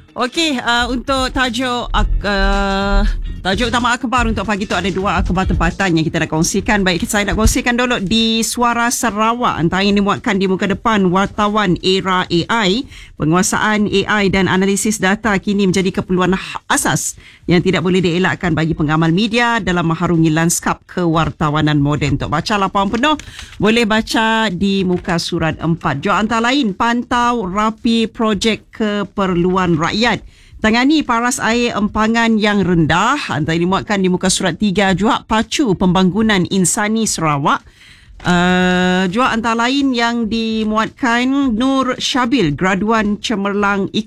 Okey, untuk tajuk utama akhbar untuk pagi tu ada dua akhbar tempatan yang kita nak kongsikan. Baik, saya nak kongsikan dulu di Suara Sarawak. Antara yang dimuatkan di muka depan wartawan era AI, penguasaan AI dan analisis data kini menjadi keperluan asas yang tidak boleh dielakkan bagi pengamal media dalam mengharungi lanskap kewartawanan moden. Untuk baca laporan penuh, boleh baca di muka surat 4. Juga antara lain, pantau rapi projek keperluan rakyat. Tangani paras air empangan yang rendah. Antara dimuatkan di muka surat 3. Juga pacu pembangunan insani Sarawak. Juga antara lain yang dimuatkan Nur Syabil, graduan cemerlang